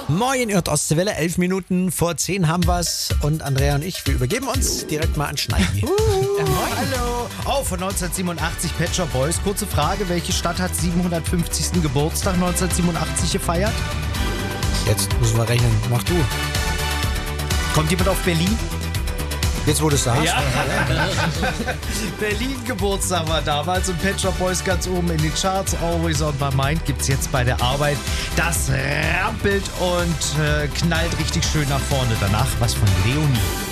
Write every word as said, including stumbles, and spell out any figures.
Moin, ihr hört Ostseewelle, elf Minuten vor zehn haben wir's. Und Andrea und ich, wir übergeben uns direkt mal an Schneidi. Uh, ja, moin. Hallo. Oh, von neunzehnhundertsiebenundachtzig Pet Shop Boys. Kurze Frage, welche Stadt hat siebenhundertfünfzigsten Geburtstag neunzehnhundertsiebenundachtzig gefeiert? Jetzt müssen wir rechnen. Mach du. Kommt jemand auf Berlin? Jetzt, wo du es sagst. Ja. Berlin Geburtstag war damals und Pet Shop Boys ganz oben in den Charts. Always on my mind gibt's jetzt bei der Arbeit. Das rampelt und äh, knallt richtig schön nach vorne. Danach was von Leonie.